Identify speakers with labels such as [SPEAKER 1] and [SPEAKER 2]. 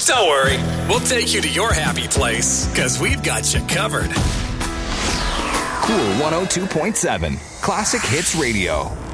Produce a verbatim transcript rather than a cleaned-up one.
[SPEAKER 1] Don't worry, we'll take you to your happy place, because we've got you covered.
[SPEAKER 2] Cool one oh two point seven, Classic Hits Radio.